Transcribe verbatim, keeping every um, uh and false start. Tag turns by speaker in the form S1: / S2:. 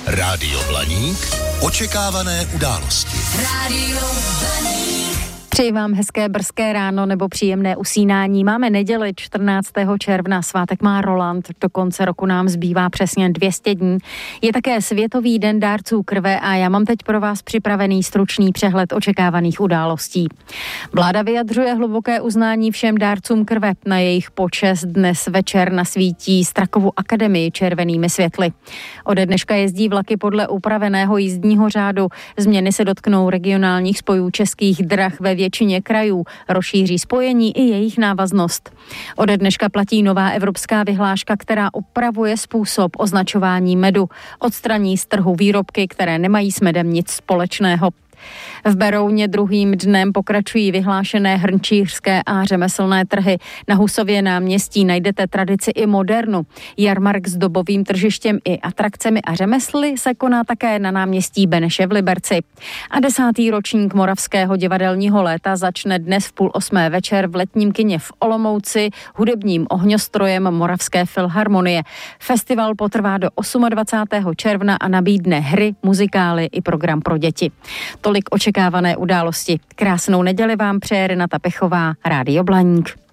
S1: Rádio Blaník. Očekávané události.
S2: Rádio Blaník.
S3: Přeji vám hezké brzké ráno nebo příjemné usínání. Máme neděli čtrnáctého června, svátek má Roland, do konce roku nám zbývá přesně dvě stě dní. Je také Světový den dárců krve a já mám teď pro vás připravený stručný přehled očekávaných událostí. Vláda vyjadřuje hluboké uznání všem dárcům krve. Na jejich počest dnes večer nasvítí Strakovu akademii červenými světly. Ode dneška jezdí vlaky podle upraveného jízdního řádu. Změny se dotknou regionálních spojů Českých drah ve většině krajů, rozšíří spojení i jejich návaznost. Ode dneška platí nová evropská vyhláška, která upravuje způsob označování medu. Odstraní z trhu výrobky, které nemají s medem nic společného. V Berouně druhým dnem pokračují vyhlášené hrnčířské a řemeslné trhy. Na Husově náměstí najdete tradici i modernu. Jarmark s dobovým tržištěm i atrakcemi a řemesly se koná také na náměstí Beneše v Liberci. A desátý ročník Moravského divadelního léta začne dnes v půl osmé večer v letním kině v Olomouci hudebním ohňostrojem Moravské filharmonie. Festival potrvá do dvacátého osmého června a nabídne hry, muzikály i program pro děti. Tolik očekávané události. Krásnou neděli vám přeje Renata Pechová, Rádio Blaník.